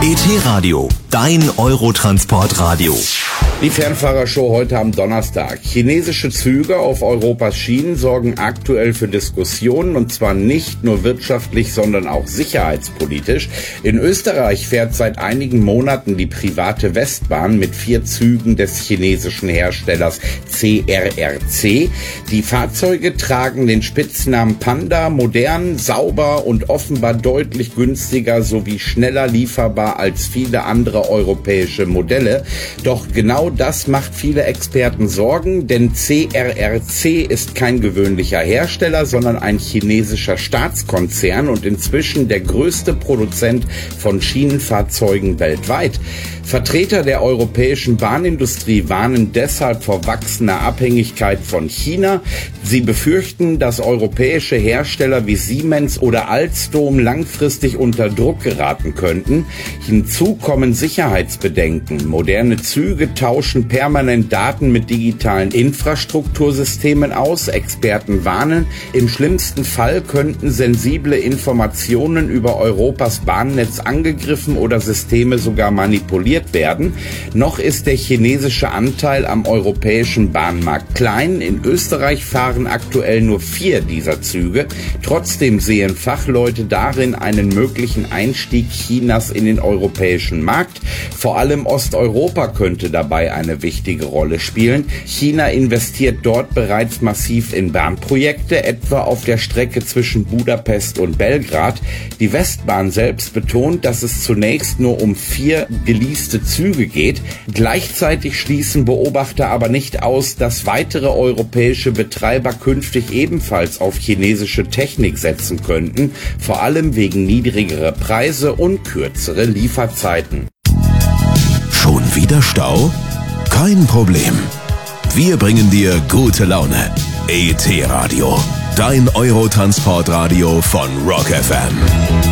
ET-Radio, dein Eurotransportradio. Die Fernfahrershow heute am Donnerstag. Chinesische Züge auf Europas Schienen sorgen aktuell für Diskussionen, und zwar nicht nur wirtschaftlich, sondern auch sicherheitspolitisch. In Österreich fährt seit einigen Monaten die private Westbahn mit 4 Zügen des chinesischen Herstellers CRRC. Die Fahrzeuge tragen den Spitznamen Panda, modern, sauber und offenbar deutlich günstiger sowie schneller lieferbar als viele andere europäische Modelle. Doch genau das macht viele Experten Sorgen, denn CRRC ist kein gewöhnlicher Hersteller, sondern ein chinesischer Staatskonzern und inzwischen der größte Produzent von Schienenfahrzeugen weltweit. Vertreter der europäischen Bahnindustrie warnen deshalb vor wachsender Abhängigkeit von China. Sie befürchten, dass europäische Hersteller wie Siemens oder Alstom langfristig unter Druck geraten könnten. Hinzu kommen Sicherheitsbedenken. Moderne Züge tauschen permanent Daten mit digitalen Infrastruktursystemen aus. Experten warnen, im schlimmsten Fall könnten sensible Informationen über Europas Bahnnetz angegriffen oder Systeme sogar manipuliert werden. Noch ist der chinesische Anteil am europäischen Bahnmarkt klein. In Österreich fahren aktuell nur 4 dieser Züge. Trotzdem sehen Fachleute darin einen möglichen Einstieg Chinas in den europäischen Markt. Vor allem Osteuropa könnte dabei eine wichtige Rolle spielen. China investiert dort bereits massiv in Bahnprojekte, etwa auf der Strecke zwischen Budapest und Belgrad. Die Westbahn selbst betont, dass es zunächst nur um 4 geleaste Züge geht. Gleichzeitig schließen Beobachter aber nicht aus, dass weitere europäische Betreiber künftig ebenfalls auf chinesische Technik setzen könnten, vor allem wegen niedrigerer Preise und kürzere Lieferzeiten. Schon wieder Stau? Kein Problem. Wir bringen dir gute Laune. ET-Radio, dein Eurotransportradio von Rock FM.